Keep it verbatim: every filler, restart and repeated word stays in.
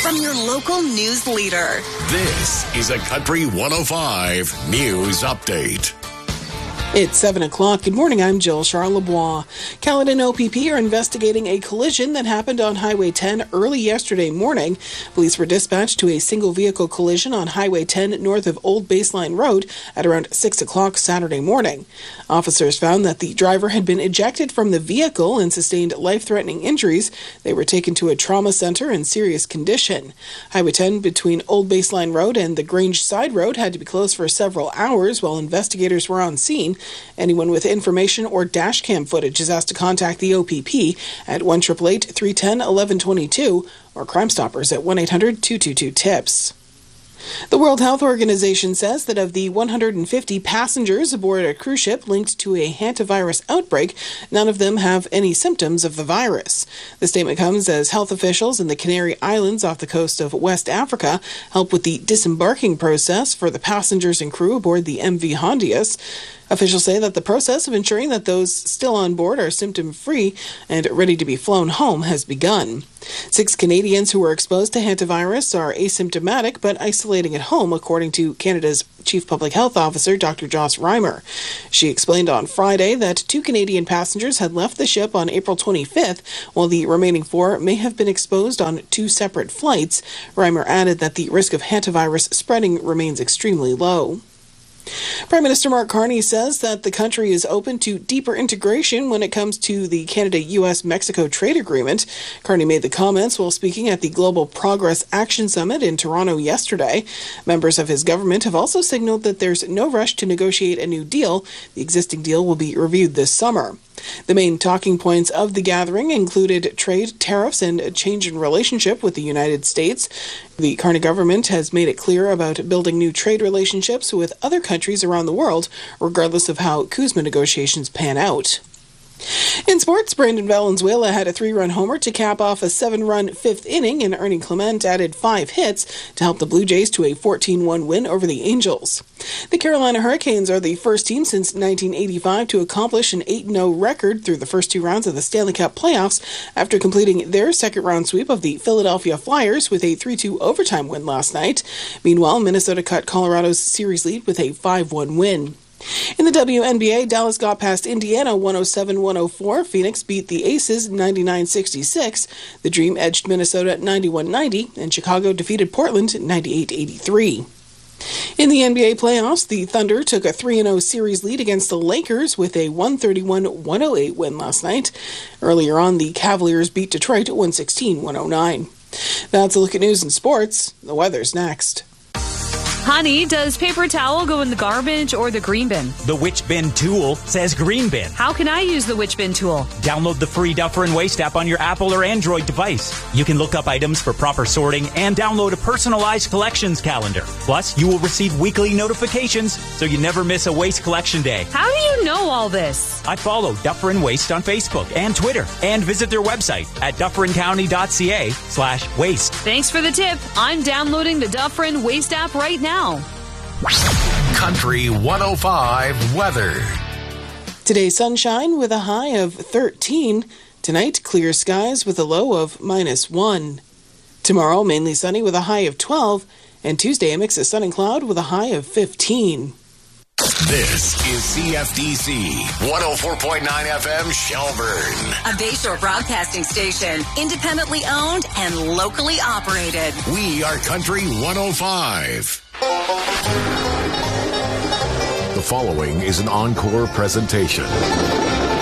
from your local news leader. This is a Country one oh five News Update. It's seven o'clock. Good morning, I'm Jill Charlebois. Caledon O P P are investigating a collision that happened on Highway ten early yesterday morning. Police were dispatched to a single-vehicle collision on Highway ten north of Old Baseline Road at around six o'clock Saturday morning. Officers found that the driver had been ejected from the vehicle and sustained life-threatening injuries. They were taken to a trauma center in serious condition. Highway ten between Old Baseline Road and the Grange Side Road had to be closed for several hours while investigators were on scene. Anyone with information or dash cam footage is asked to contact the O P P at one eight eight eight, three one zero, one one two two or Crime Stoppers at one eight hundred, two two two, TIPS. The World Health Organization says that of the one hundred fifty passengers aboard a cruise ship linked to a hantavirus outbreak, none of them have any symptoms of the virus. The statement comes as health officials in the Canary Islands off the coast of West Africa help with the disembarking process for the passengers and crew aboard the M V Hondius. Officials say that the process of ensuring that those still on board are symptom-free and ready to be flown home has begun. Six Canadians who were exposed to hantavirus are asymptomatic but isolating at home, according to Canada's Chief Public Health Officer, Doctor Joss Reimer. She explained on Friday that two Canadian passengers had left the ship on April twenty-fifth, while the remaining four may have been exposed on two separate flights. Reimer added that the risk of hantavirus spreading remains extremely low. Prime Minister Mark Carney says that the country is open to deeper integration when it comes to the Canada-U S Mexico trade agreement. Carney made the comments while speaking at the Global Progress Action Summit in Toronto yesterday. Members of his government have also signaled that there's no rush to negotiate a new deal. The existing deal will be reviewed this summer. The main talking points of the gathering included trade, tariffs, and a change in relationship with the United States. The Carney government has made it clear about building new trade relationships with other countries around the world, regardless of how CUSMA negotiations pan out. In sports, Brandon Valenzuela had a three-run homer to cap off a seven-run fifth inning, and Ernie Clement added five hits to help the Blue Jays to a fourteen one win over the Angels. The Carolina Hurricanes are the first team since nineteen eighty-five to accomplish an eight and oh record through the first two rounds of the Stanley Cup playoffs after completing their second-round sweep of the Philadelphia Flyers with a three two overtime win last night. Meanwhile, Minnesota cut Colorado's series lead with a five one win. In the W N B A, Dallas got past Indiana one oh seven to one oh four. Phoenix beat the Aces ninety-nine sixty-six. The Dream edged Minnesota ninety-one ninety, and Chicago defeated Portland ninety-eight eighty-three. In the N B A playoffs, the Thunder took a three and oh series lead against the Lakers with a one thirty-one to one oh eight win last night. Earlier on, the Cavaliers beat Detroit one sixteen to one oh nine. That's a look at news and sports. The weather's next. Honey, does paper towel go in the garbage or the green bin? The Which Bin tool says green bin. How can I use the Which Bin tool? Download the free Duffer and Waste app on your Apple or Android device. You can look up items for proper sorting and download a personalized collections calendar. Plus, you will receive weekly notifications so you never miss a waste collection day. How do you know all this? I follow Duffer and Waste on Facebook and Twitter and visit their website at dufferincounty.ca slash waste. Thanks for the tip. I'm downloading the Duffer and Waste app right now. Country one oh five weather. Today, sunshine with a high of thirteen. Tonight, clear skies with a low of minus one. Tomorrow, mainly sunny with a high of twelve. And Tuesday, a mix of sun and cloud with a high of fifteen. This is C F D C one oh four point nine F M Shelburne. A Bayshore broadcasting station, independently owned and locally operated. We are Country one oh five. The following is an encore presentation.